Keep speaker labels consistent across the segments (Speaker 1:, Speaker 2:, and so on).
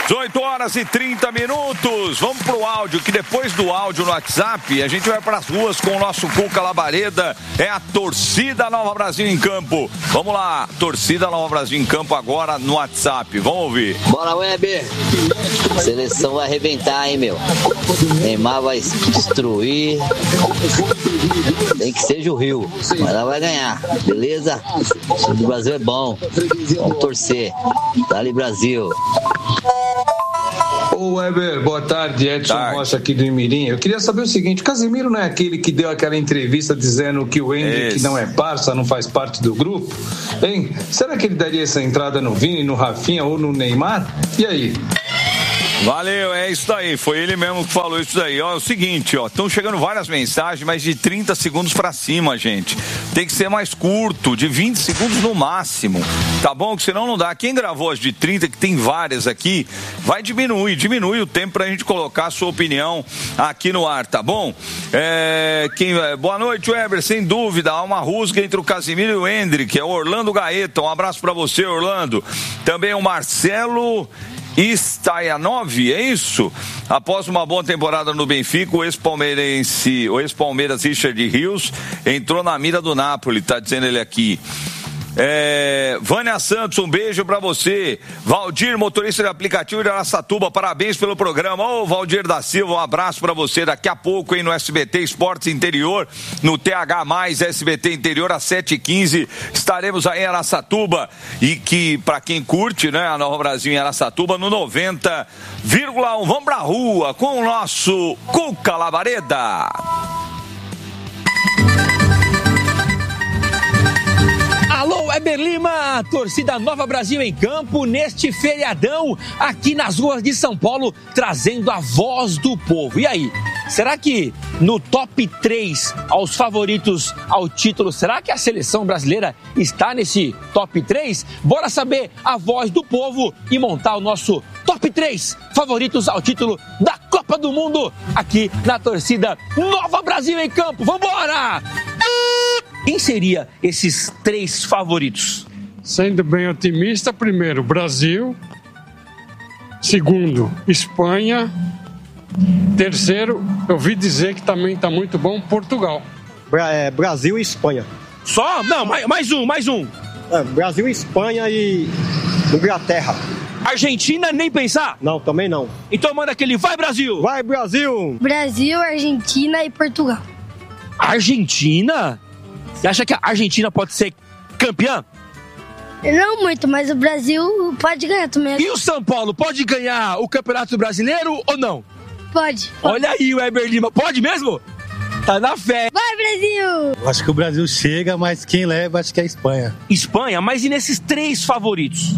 Speaker 1: 18 horas e 30 minutos. Vamos pro áudio, que depois do áudio no WhatsApp, a gente vai pras ruas com o nosso Cuca Labareda. É a Torcida Nova Brasil em campo. Vamos lá, Torcida Nova Brasil em campo agora no WhatsApp. Vamos ouvir.
Speaker 2: Bora, Weber. A seleção vai arrebentar, hein, meu? Neymar vai destruir. Tem que ser o Rio. Mas ela vai ganhar, beleza? O do Brasil é bom. Vamos torcer. Dale, Brasil.
Speaker 3: Ô Weber, boa tarde, Edson Rocha aqui do Imirim. Eu queria saber o seguinte, o Casemiro não é aquele que deu aquela entrevista dizendo que o Endrick não é parça, não faz parte do grupo? Hein? Será que ele daria essa entrada no Vini, no Rafinha ou no Neymar? E aí?
Speaker 1: Valeu, é isso daí, foi ele mesmo que falou isso daí. Ó, é o seguinte, ó, estão chegando várias mensagens, mas de 30 segundos pra cima, gente. Tem que ser mais curto, de 20 segundos no máximo, tá bom? Que senão não dá. Quem gravou as de 30, que tem várias aqui, vai diminui o tempo pra gente colocar a sua opinião aqui no ar, tá bom? Boa noite, Weber, sem dúvida, há uma rusga entre o Casemiro e o Endrick, é o Orlando Gaeta, um abraço pra você, Orlando. Também o Marcelo Stayanov, é isso? Após uma boa temporada no Benfica, o ex-Palmeiras Richard Rios entrou na mira do Napoli, tá dizendo ele aqui. Vânia Santos, um beijo pra você. Valdir, motorista de aplicativo de Araçatuba, parabéns pelo programa. Ô, Valdir da Silva, um abraço pra você. Daqui a pouco, hein, no SBT Esportes Interior, no TH+, SBT Interior, às 7h15, estaremos aí em Araçatuba. E que, pra quem curte, né, a Nova Brasil em Araçatuba, no 90,1. Vamos pra rua com o nosso Cuca Labareda.
Speaker 4: Alô, Weber Lima, torcida Nova Brasil em campo neste feriadão aqui nas ruas de São Paulo, trazendo a voz do povo. E aí, será que no top 3 aos favoritos ao título, será que a seleção brasileira está nesse top 3? Bora saber a voz do povo e montar o nosso top 3 favoritos ao título da Copa do Mundo aqui na torcida Nova Brasil em campo. Vambora! Quem seria esses 3 favoritos?
Speaker 5: Sendo bem otimista, primeiro, Brasil. Segundo, Espanha. Terceiro, eu ouvi dizer que também está muito bom, Portugal.
Speaker 6: Brasil e Espanha.
Speaker 4: Só? Não, mais um.
Speaker 6: Brasil, Espanha e Inglaterra.
Speaker 4: Argentina, nem pensar?
Speaker 6: Não, também não.
Speaker 4: Então manda aquele vai, Brasil!
Speaker 6: Vai, Brasil!
Speaker 7: Brasil, Argentina e Portugal.
Speaker 4: Argentina? Você acha que a Argentina pode ser campeã?
Speaker 7: Não muito, mas o Brasil pode ganhar também.
Speaker 4: E o São Paulo pode ganhar o Campeonato Brasileiro ou não?
Speaker 7: Pode.
Speaker 4: Olha aí o Weber Lima, pode mesmo? Tá na fé.
Speaker 7: Vai, Brasil!
Speaker 8: Eu acho que o Brasil chega, mas quem leva acho que é a Espanha.
Speaker 4: Espanha? Mas e nesses 3 favoritos?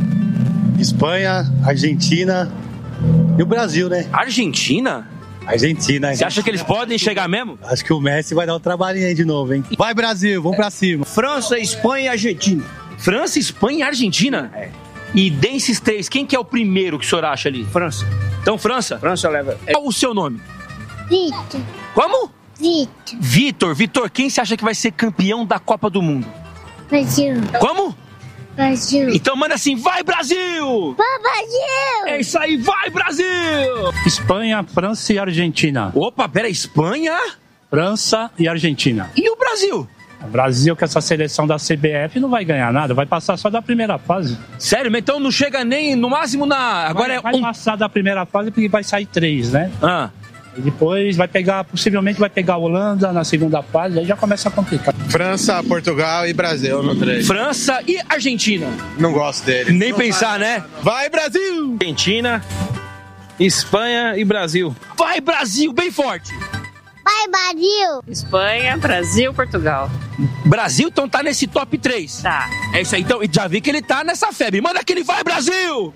Speaker 8: Espanha, Argentina e o Brasil, né?
Speaker 4: Argentina?
Speaker 8: Argentina.
Speaker 4: Você acha que eles podem chegar mesmo?
Speaker 8: Acho que o Messi vai dar um trabalhinho aí de novo, hein? Vai, Brasil, vamos pra cima.
Speaker 6: França, Espanha e Argentina.
Speaker 4: França, Espanha e Argentina? E desses 3, quem que é o primeiro que o senhor acha ali?
Speaker 6: França.
Speaker 4: Então, França?
Speaker 6: França leva.
Speaker 4: Qual o seu nome?
Speaker 7: Vitor.
Speaker 4: Como?
Speaker 7: Vitor.
Speaker 4: Vitor, quem você acha que vai ser campeão da Copa do Mundo?
Speaker 7: Brasil.
Speaker 4: Como?
Speaker 7: Brasil.
Speaker 4: Então manda assim, vai, Brasil!
Speaker 7: Vai, Brasil!
Speaker 4: É isso aí, vai, Brasil!
Speaker 8: Espanha, França e Argentina.
Speaker 4: Opa, pera, Espanha?
Speaker 8: França e Argentina.
Speaker 4: E o Brasil?
Speaker 8: O Brasil, com essa seleção da CBF, não vai ganhar nada, vai passar só da primeira fase.
Speaker 4: Sério? Então não chega nem, no máximo, na... Agora
Speaker 8: vai passar da primeira fase porque vai sair 3, né? E depois possivelmente vai pegar a Holanda na segunda fase, aí já começa a complicar.
Speaker 9: França, Portugal e Brasil no 3.
Speaker 4: França e Argentina.
Speaker 9: Não gosto dele.
Speaker 4: Nem pensar, né?
Speaker 9: Vai, Brasil!
Speaker 10: Argentina, Espanha e Brasil.
Speaker 4: Vai, Brasil, bem forte!
Speaker 7: Vai, Brasil!
Speaker 11: Espanha, Brasil, Portugal.
Speaker 4: Brasil, então tá nesse top 3.
Speaker 11: Tá.
Speaker 4: É isso aí, então, e já vi que ele tá nessa febre. Manda aquele vai, Brasil!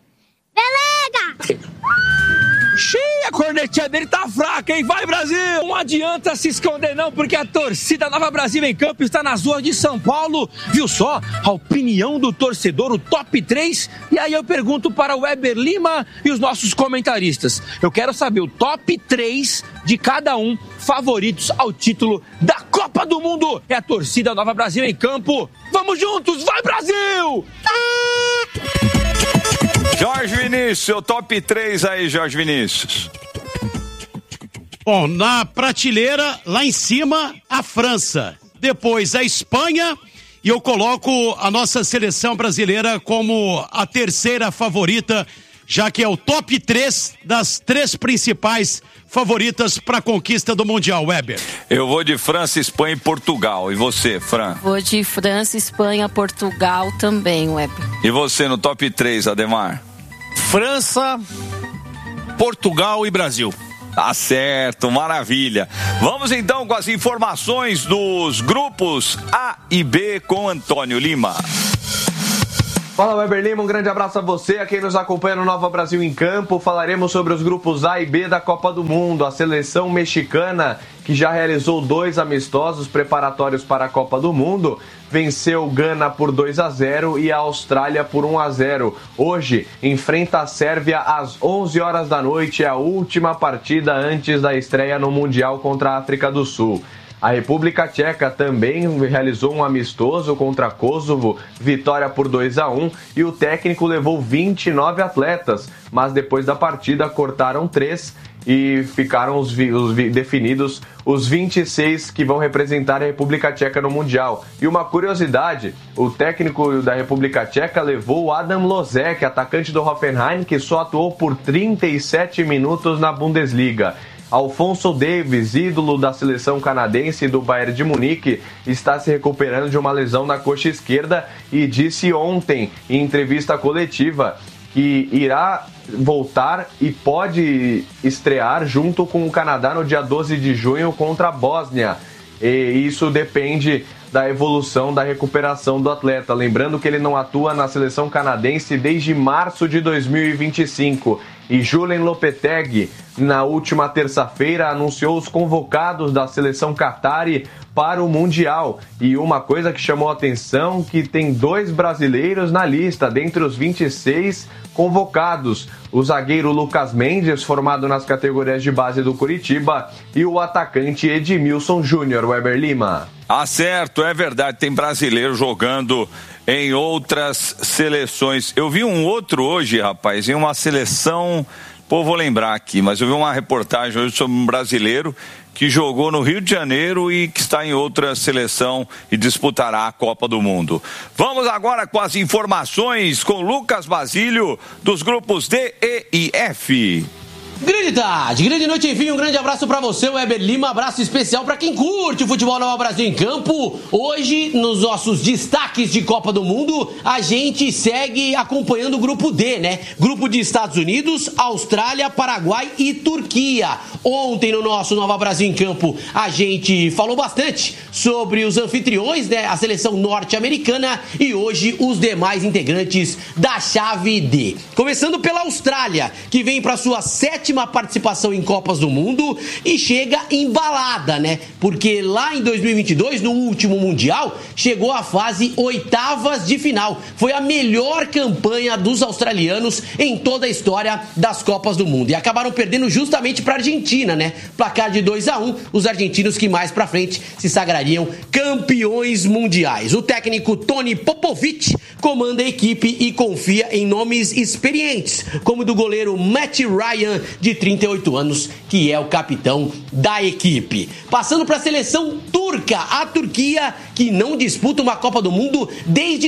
Speaker 7: Beleza!
Speaker 4: A cornetinha dele tá fraca, hein? Vai, Brasil! Não adianta se esconder não, porque a torcida Nova Brasil em campo está nas ruas de São Paulo. Viu só? A opinião do torcedor, o top 3. E aí eu pergunto para o Weber Lima e os nossos comentaristas. Eu quero saber o top 3 de cada um, favoritos ao título da Copa do Mundo. É a torcida Nova Brasil em campo. Vamos juntos! Vai, Brasil!
Speaker 1: Jorge Vinícius, seu top 3 aí, Jorge Vinícius.
Speaker 12: Bom, na prateleira, lá em cima, a França. Depois a Espanha. E eu coloco a nossa seleção brasileira como a terceira favorita, já que é o top 3 das 3 principais favoritas para a conquista do Mundial, Weber.
Speaker 1: Eu vou de França, Espanha e Portugal. E você, Fran?
Speaker 11: Vou de França, Espanha, Portugal também, Weber.
Speaker 1: E você no top 3, Ademar?
Speaker 13: França, Portugal e Brasil.
Speaker 1: Tá certo, maravilha. Vamos então com as informações dos grupos A e B com Antônio Lima.
Speaker 14: Fala, Weber Lima, um grande abraço a você, a quem nos acompanha no Nova Brasil em Campo. Falaremos sobre os grupos A e B da Copa do Mundo. A seleção mexicana, que já realizou 2 amistosos preparatórios para a Copa do Mundo, venceu Gana por 2-0 e a Austrália por 1-0. Hoje, enfrenta a Sérvia às 11 horas da noite, é a última partida antes da estreia no Mundial contra a África do Sul. A República Tcheca também realizou um amistoso contra Kosovo, vitória por 2-1, e o técnico levou 29 atletas, mas depois da partida cortaram 3 e ficaram definidos os 26 que vão representar a República Tcheca no Mundial. E uma curiosidade, o técnico da República Tcheca levou o Adam Lozek, atacante do Hoffenheim, que só atuou por 37 minutos na Bundesliga. Alphonso Davies, ídolo da seleção canadense do Bayern de Munique, está se recuperando de uma lesão na coxa esquerda e disse ontem, em entrevista coletiva, que irá voltar e pode estrear junto com o Canadá no dia 12 de junho contra a Bósnia. E isso depende da evolução da recuperação do atleta. Lembrando que ele não atua na seleção canadense desde março de 2025. E Julen Lopetegui, na última terça-feira, anunciou os convocados da seleção qatari para o Mundial. E uma coisa que chamou a atenção, que tem 2 brasileiros na lista, dentre os 26 convocados. O zagueiro Lucas Mendes, formado nas categorias de base do Coritiba, e o atacante Edmilson Júnior. Weber Lima.
Speaker 1: Ah, certo, é verdade, tem brasileiro jogando em outras seleções. Eu vi um outro hoje, rapaz, em uma seleção, pô, vou lembrar aqui, mas eu vi uma reportagem hoje sobre um brasileiro que jogou no Rio de Janeiro e que está em outra seleção e disputará a Copa do Mundo. Vamos agora com as informações com Lucas Basílio, dos grupos D, E e F.
Speaker 15: Grande tarde, grande noite, enfim, um grande abraço pra você, Weber Lima, abraço especial pra quem curte o futebol Nova Brasil em Campo. Hoje, nos nossos destaques de Copa do Mundo, a gente segue acompanhando o grupo D, né? Grupo de Estados Unidos, Austrália, Paraguai e Turquia. Ontem, no nosso Nova Brasil em Campo, a gente falou bastante sobre os anfitriões, né? A seleção norte-americana, e hoje os demais integrantes da chave D. Começando pela Austrália, que vem pra sua 7ª participação em Copas do Mundo e chega embalada, né? Porque lá em 2022, no último Mundial, chegou à fase 8ª de final. Foi a melhor campanha dos australianos em toda a história das Copas do Mundo. E acabaram perdendo justamente para a Argentina, né? Placar de 2-1, os argentinos que mais pra frente se sagrariam campeões mundiais. O técnico Toni Popovic comanda a equipe e confia em nomes experientes, como o do goleiro Matt Ryan, de 38 anos, que é o capitão da equipe. Passando para a seleção turca, a Turquia, que não disputa uma Copa do Mundo desde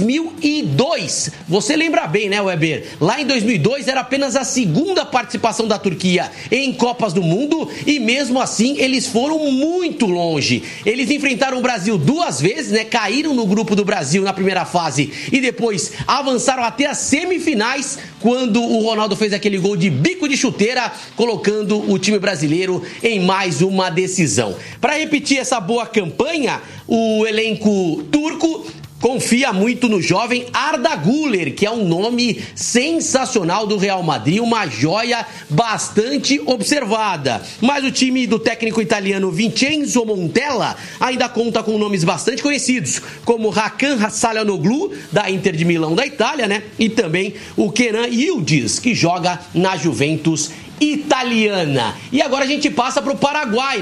Speaker 15: 2002. Você lembra bem, né, Weber? Lá em 2002 era apenas a 2ª participação da Turquia em Copas do Mundo e mesmo assim eles foram muito longe. Eles enfrentaram o Brasil 2 vezes, né? Caíram no grupo do Brasil na primeira fase e depois avançaram até as semifinais, quando o Ronaldo fez aquele gol de bico de chuteira, colocando o time brasileiro em mais uma decisão. Para repetir essa boa campanha, o elenco turco confia muito no jovem Arda Güler, que é um nome sensacional do Real Madrid, uma joia bastante observada. Mas o time do técnico italiano Vincenzo Montella ainda conta com nomes bastante conhecidos, como Hakan Çalhanoğlu, da Inter de Milão da Itália, né? E também o Kenan Yıldız, que joga na Juventus italiana. E agora a gente passa para o Paraguai, né?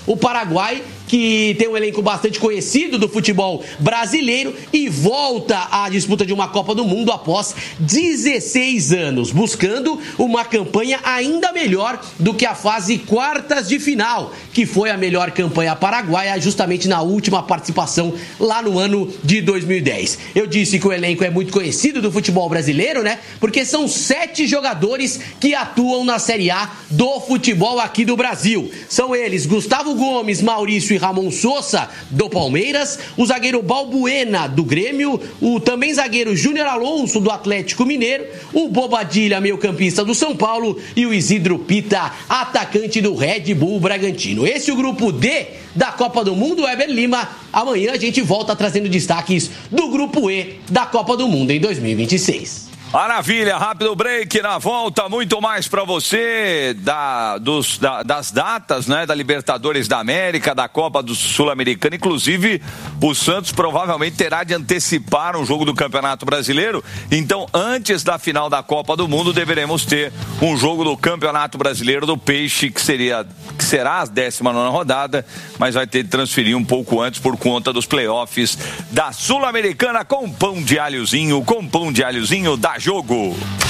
Speaker 15: o Paraguai, que tem um elenco bastante conhecido do futebol brasileiro e volta à disputa de uma Copa do Mundo após 16 anos, buscando uma campanha ainda melhor do que a fase quartas de final, que foi a melhor campanha paraguaia justamente na última participação lá no ano de 2010. Eu disse que o elenco é muito conhecido do futebol brasileiro, né? Porque são 7 jogadores que atuam na Série A do futebol aqui do Brasil. São eles Gustavo Gomes, Maurício e Ramon Sosa, do Palmeiras, o zagueiro Balbuena, do Grêmio, o também zagueiro Júnior Alonso, do Atlético Mineiro, o Bobadilha, meio-campista do São Paulo, e o Isidro Pita, atacante do Red Bull Bragantino. Esse é o grupo D da Copa do Mundo. Weber Lima, amanhã a gente volta trazendo destaques do grupo E da Copa do Mundo em 2026.
Speaker 1: Maravilha, rápido break, na volta, muito mais para você das datas, né, da Libertadores da América, da Copa do Sul-Americana, inclusive o Santos provavelmente terá de antecipar um jogo do Campeonato Brasileiro, então antes da final da Copa do Mundo deveremos ter um jogo do Campeonato Brasileiro do Peixe, que será a 19ª rodada, mas vai ter de transferir um pouco antes por conta dos playoffs da Sul-Americana com pão de alhozinho da Jogo.